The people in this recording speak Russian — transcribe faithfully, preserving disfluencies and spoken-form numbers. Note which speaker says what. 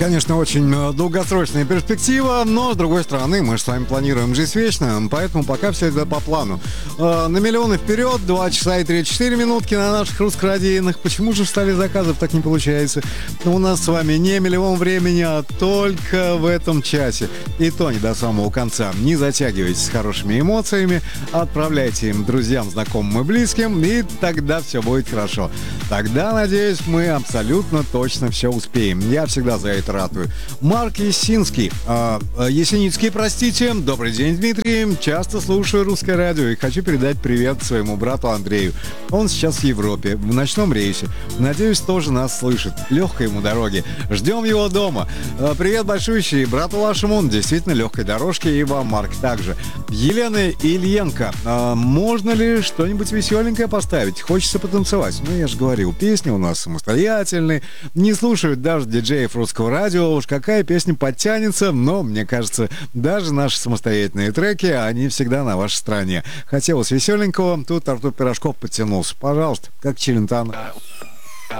Speaker 1: Конечно, очень э, долгосрочная перспектива, но, с другой стороны, мы же с вами планируем жизнь вечно, поэтому пока все это по плану. Э, на миллионы вперед, два часа и тридцать четыре минутки на наших русскорадийных. Почему же в столе заказов так не получается? Но у нас с вами не миллион времени, а только в этом часе. И то не до самого конца. Не затягивайтесь с хорошими эмоциями, отправляйте им друзьям, знакомым и близким, и тогда все будет хорошо. Тогда, надеюсь, мы абсолютно точно все успеем. Я всегда за это ратую. Марк Есинский, э, Есеницкий, простите. Добрый день, Дмитрий. Часто слушаю русское радио и хочу передать привет своему брату Андрею. Он сейчас в Европе, в ночном рейсе. Надеюсь, тоже нас слышит. Легкой ему дороги. Ждем его дома. Э, привет большущий брату вашему. Действительно легкой дорожки, и вам, Марк, также. Елена Ильенко. Э, можно ли что-нибудь веселенькое поставить? Хочется потанцевать. Ну, я же говорил, песни у нас самостоятельные. Не слушают даже диджеев русского радио. Уж какая песня подтянется, но, мне кажется, даже наши самостоятельные треки, они всегда на вашей стороне. Хотелось веселенького, тут Артур Пирожков подтянулся. Пожалуйста, как Челентано.